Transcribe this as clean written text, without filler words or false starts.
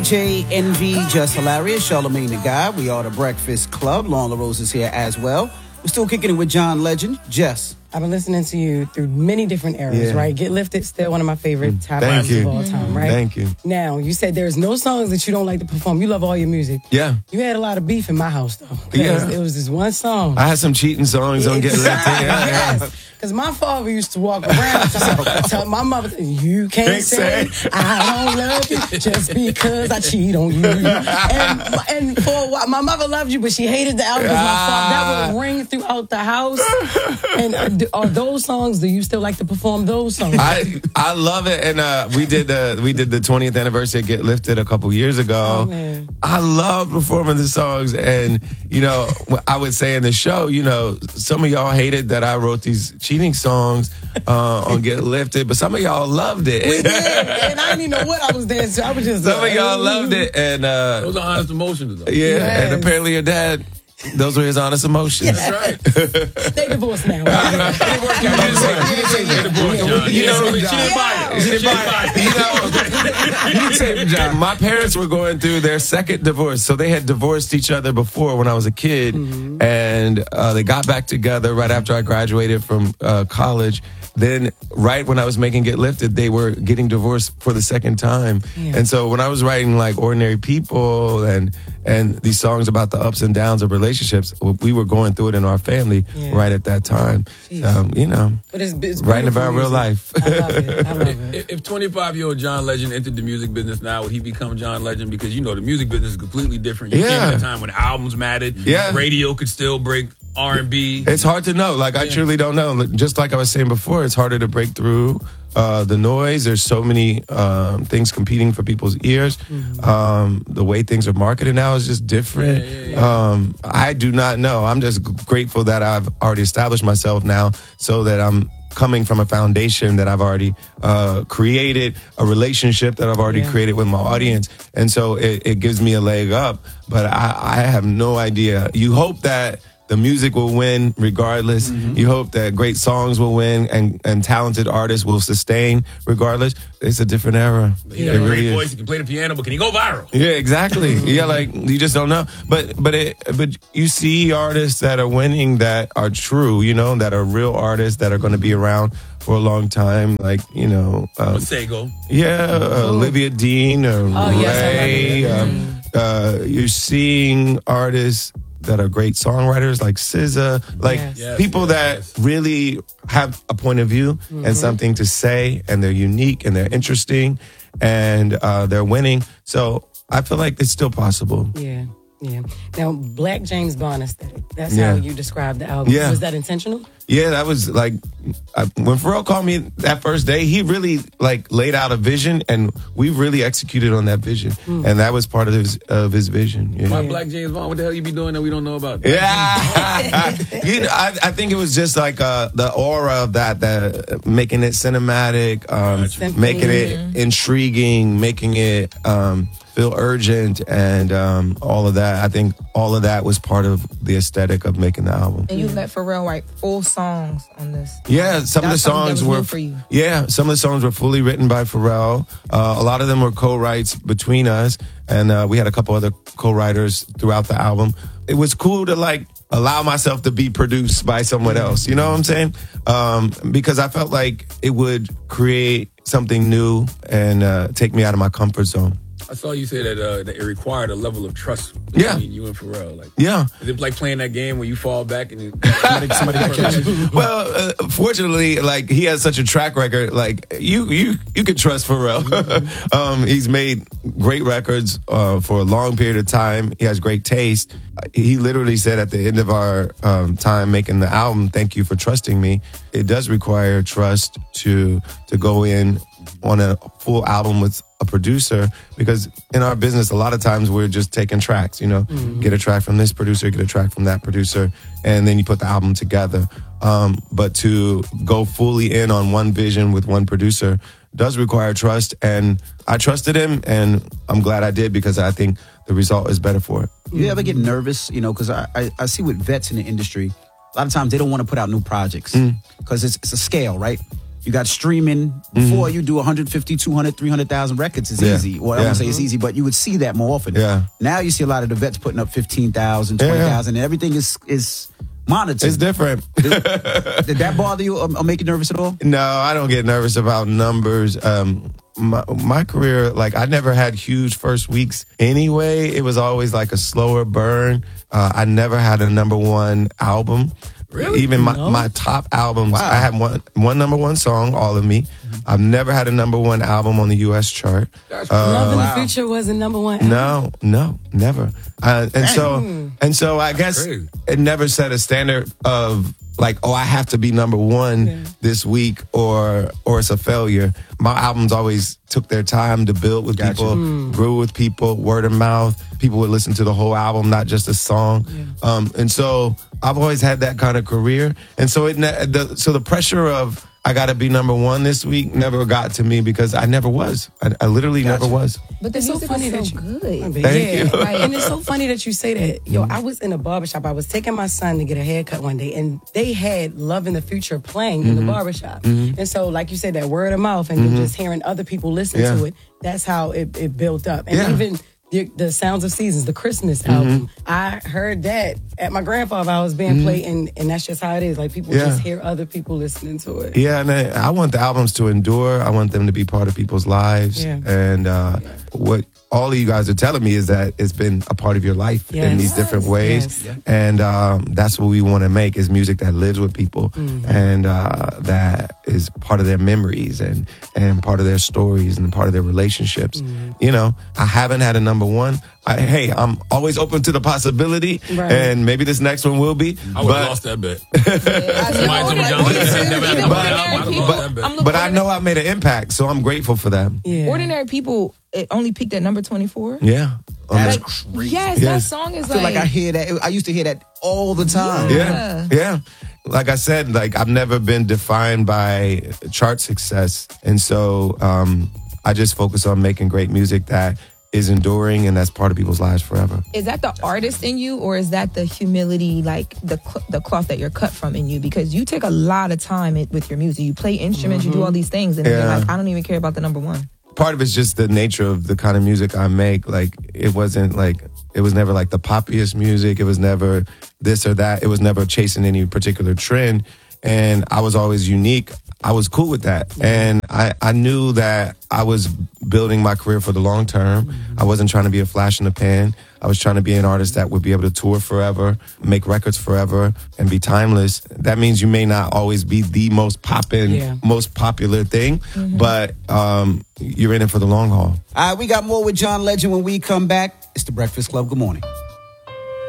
DJ Envy, Just Hilarious, Charlamagne the Guy. We are the Breakfast Club. Lauren LaRose is here as well. We're still kicking it with John Legend. Jess. I've been listening to you through many different eras, right? Get Lifted, still one of my favorite top albums of all time, right? Thank you. Now, you said there's no songs that you don't like to perform. You love all your music. Yeah. You had a lot of beef in my house, though. Yeah. It was this one song. I had some cheating songs on Get Lifted. Yes. Because my father used to walk around tell my mother, you can't say I don't love you just because I cheat on you. And for a while, my mother loved you, but she hated the album because my father, that would ring throughout the house. And are those songs, do you still like to perform those songs? I love it. And we did the 20th anniversary of Get Lifted a couple years ago. Oh, man. I love performing the songs. And, you know, I would say in the show, you know, some of y'all hated that I wrote these cheating songs on Get Lifted, but some of y'all loved it. We did, and I didn't even know what I was dancing. I was just some of y'all loved it, and those are honest emotions, though. Yeah, yes. And apparently your dad. Those were his honest emotions. That's right. They divorced now. My parents were going through their second divorce, so they had divorced each other before when I was a kid, and they got back together right after I graduated from college. Then, right when I was making Get Lifted, they were getting divorced for the second time. Yeah. And so when I was writing like Ordinary People and these songs about the ups and downs of relationships, we were going through it in our family right at that time. You know, but it's writing about real life. I love it. I love it. If 25-year-old John Legend entered the music business now, would he become John Legend? Because, you know, the music business is completely different. You came at a time when albums mattered. Yeah. Radio could still break R&B. It's hard to know. Like, I truly don't know. Just like I was saying before, it's harder to break through the noise. There's so many things competing for people's ears. The way things are marketed now is just different. I do not know. I'm just grateful that I've already established myself now so that I'm coming from a foundation that I've already created, a relationship that I've already created with my audience. And so it gives me a leg up. But I have no idea. You hope that the music will win regardless. You hope that great songs will win and talented artists will sustain regardless. It's a different era. He got a great voice. He can play the piano, but can he go viral? Yeah, exactly. Yeah, like you just don't know. But you see artists that are winning that are true, you know, that are real artists that are going to be around for a long time, like, you know, Masego. Yeah, Olivia Dean or Ray. You're seeing artists that are great songwriters like SZA, like people that really have a point of view and something to say, and they're unique and they're interesting and they're winning. So I feel like it's still possible. Yeah. Now, Black James Bond aesthetic. That's how you described the album. Was that intentional? Yeah, that was like when Pharrell called me that first day, he really like laid out a vision, and we really executed on that vision, and that was part of his vision. Yeah. Why Black James Bond? What the hell you be doing that we don't know about? Yeah, you know, I think it was just like the aura of that making it cinematic, making it intriguing, making it feel urgent, and all of that. I think all of that was part of the aesthetic of making the album. And you let Pharrell write full songs on this. Yeah, some of the songs were for you. Yeah, some of the songs were fully written by Pharrell. A lot of them were co-writes between us, and we had a couple other co-writers throughout the album. It was cool to like allow myself to be produced by someone else. You know what I'm saying? Because I felt like it would create something new and take me out of my comfort zone. I saw you say that it required a level of trust between you and Pharrell. Like, is it like playing that game where you fall back and somebody catches you? Well, fortunately, like he has such a track record. Like you can trust Pharrell. He's made great records for a long period of time. He has great taste. He literally said at the end of our time making the album, "Thank you for trusting me." It does require trust to go in on a full album with a producer, because in our business, a lot of times we're just taking tracks, you know, get a track from this producer, get a track from that producer, and then you put the album together. But to go fully in on one vision with one producer does require trust, and I trusted him, and I'm glad I did, because I think the result is better for it. You ever get nervous, you know, because I see with vets in the industry, a lot of times they don't want to put out new projects because it's a scale, right? You got streaming. Before you do 150, 200, 300,000 records is easy. Well, I don't say it's easy, but you would see that more often. Yeah. Now you see a lot of the vets putting up 15,000, 20,000, and everything is monitored. It's different. Did that bother you or make you nervous at all? No, I don't get nervous about numbers. My career, like, I never had huge first weeks anyway. It was always like a slower burn. I never had a number one album. Really? Even my top albums, I had one number one song, All of Me. I've never had a number one album on the U.S. chart. Love in the Future wasn't number one album? No, never. And so I guess it never set a standard of like, oh, I have to be number one this week or it's a failure. My albums always took their time to build with people, grew with people, word of mouth. People would listen to the whole album, not just a song. And so I've always had that kind of career. And so the pressure of I got to be number one this week never got to me because I never was. I literally never was. But the music is so good. Thank you. And it's so funny that you say that. Yo, I was in a barbershop. I was taking my son to get a haircut one day, and they had Love in the Future playing in the barbershop. And so, like you said, that word of mouth and just hearing other people listen to it, that's how it built up. And even the Sounds of Seasons, the Christmas album, I heard that at my grandfather's house being played, and that's just how it is. Like, people just hear other people listening to it. Yeah, and I want the albums to endure. I want them to be part of people's lives. And what all of you guys are telling me is that it's been a part of your life in these different ways. And that's what we want to make, is music that lives with people and that is part of their memories and part of their stories and part of their relationships. You know, I haven't had a number one. I'm always open to the possibility, and maybe this next one will be. I would have lost that bet. But I know I made an impact, so I'm grateful for that. Ordinary People, it only peaked at number 24. Yeah. That's crazy. Yes, that song is I feel like I hear that. I used to hear that all the time. Yeah. Like I said, like, I've never been defined by chart success. And so I just focus on making great music that is enduring and that's part of people's lives forever. Is that the artist in you, or is that the humility, like the cloth that you're cut from in you? Because you take a lot of time with your music. You play instruments, you do all these things, and then you're like, I don't even care about the number one. Part of it's just the nature of the kind of music I make. Like, it was never like the poppiest music. It was never this or that. It was never chasing any particular trend. And I was always unique. I was cool with that. And I knew that I was building my career for the long term. I wasn't trying to be a flash in the pan. I was trying to be an artist that would be able to tour forever, make records forever, and be timeless. That means you may not always be the most poppin', most popular thing, but you're in it for the long haul. All right, we got more with John Legend when we come back. It's The Breakfast Club. Good morning.